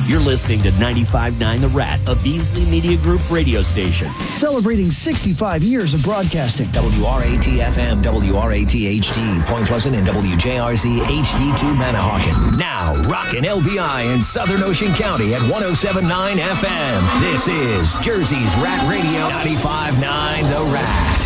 You're listening to 95.9 The Rat, a Beasley Media Group radio station. Celebrating 65 years of broadcasting. WRAT-FM, WRAT-HD, Point Pleasant, and WJRZ HD2 Manahawkin. Now, rockin' LBI in Southern Ocean County at 107.9 FM. This is Jersey's Rat Radio, 95.9 The Rat.